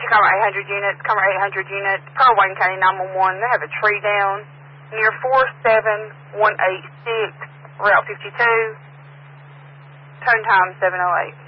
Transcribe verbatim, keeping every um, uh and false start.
you Commerce eight hundred units, Commerce eight hundred units, Pearl Wayne County nine one one. They have a tree down near four seven one eight six, Route fifty-two. Turn time seven oh eight.